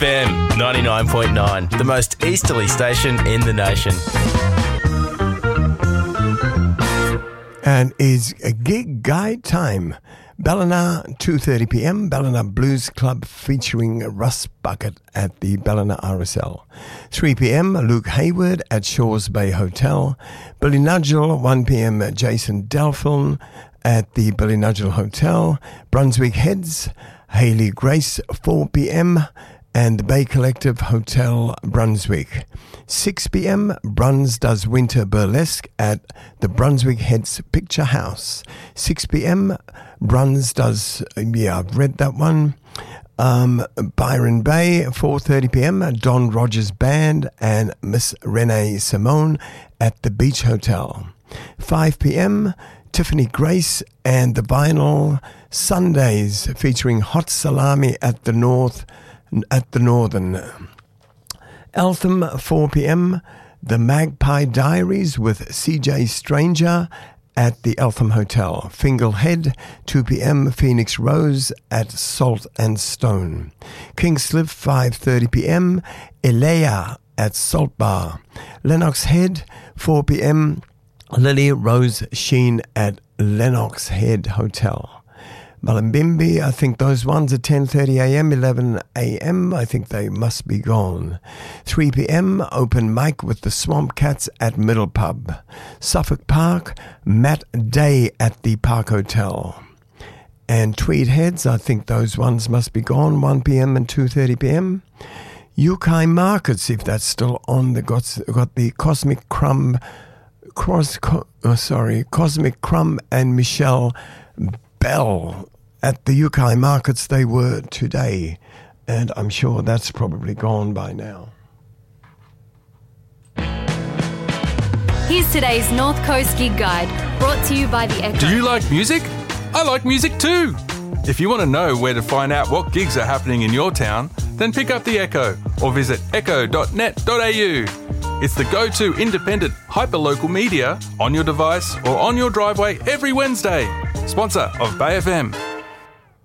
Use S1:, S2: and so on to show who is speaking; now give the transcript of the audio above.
S1: FM 99.9, the most easterly station in the nation.
S2: And is a gig guide time. Ballina, 2:30 p.m, Ballina Blues Club featuring Russ Bucket at the Ballina RSL. 3 p.m, Luke Hayward at Shores Bay Hotel. Ballynudgel, 1 p.m, Jason Delphine at the Ballynudgel Hotel. Brunswick Heads, Hayley Grace, 4 p.m, and the Bay Collective Hotel, Brunswick. 6 p.m, Bruns does winter burlesque at the Brunswick Heads Picture House. 6 p.m, Bruns does, I've read that one. Byron Bay, 4:30 p.m, Don Rogers Band and Miss Renee Simone at the Beach Hotel. 5 p.m, Tiffany Grace and the Vinyl Sundays featuring Hot Salami at the Northern. Eltham, 4 p.m, the Magpie Diaries with CJ Stranger at the Eltham Hotel. Fingal Head, 2 p.m, Phoenix Rose at Salt and Stone. Kingscliff, 5:30 p.m, Elea at Salt Bar. Lennox Head, 4 p.m, Lily Rose Sheen at Lennox Head Hotel. Mullumbimby, I think those ones at 10:30 a.m, 11 a.m, I think they must be gone. 3 p.m, open mic with the Swamp Cats at Middle Pub. Suffolk Park, Matt Day at the Park Hotel. And Tweed Heads, I think those ones must be gone, 1 p.m. and 2:30 p.m. UK Markets, if that's still on, they got the Cosmic Crumb, Cosmic Crumb and Michelle Bell. At the UK Markets they were today, and I'm sure that's probably gone by now.
S3: Here's today's North Coast Gig Guide, brought to you by The Echo.
S4: Do you like music? I like music too. If you want to know where to find out what gigs are happening in your town, then pick up The Echo or visit echo.net.au. It's the go-to independent hyperlocal media on your device or on your driveway every Wednesday. Sponsor of Bay FM.